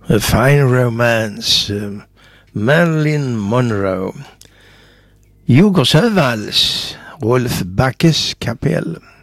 A Fine Romance, Marilyn Monroe. Djurgårdsövals, Rolf Backes kapell.